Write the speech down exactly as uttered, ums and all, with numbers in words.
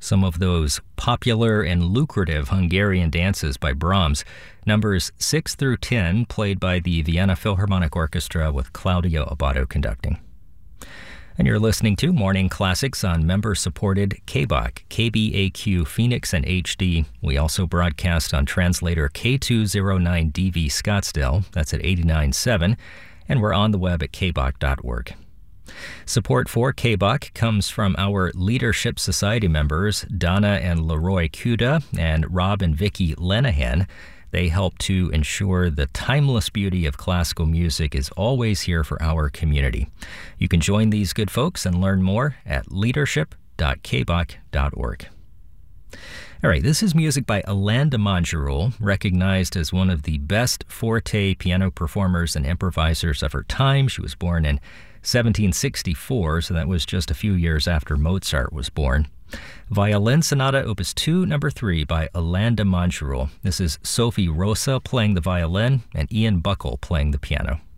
some of those popular and lucrative Hungarian dances by Brahms. Numbers six through ten, played by the Vienna Philharmonic Orchestra with Claudio Abbado conducting. And you're listening to Morning Classics on member-supported K B A Q, K B A Q Phoenix and H D. We also broadcast on translator K two oh nine D V Scottsdale, that's at eighty-nine point seven, and we're on the web at k b a q dot org. Support for K B A Q comes from our Leadership Society members, Donna and Leroy Cuda and Rob and Vicky Lenahan. They help to ensure the timeless beauty of classical music is always here for our community. You can join these good folks and learn more at leadership dot k b a q dot org. All right, this is music by Alain de Montgeroul, recognized as one of the best forte piano performers and improvisers of her time. She was born in seventeen sixty-four, so that was just a few years after Mozart was born. Violin Sonata Opus two, number three by Alain de Montgeroul. This is Sophie Rosa playing the violin and Ian Buckle playing the piano.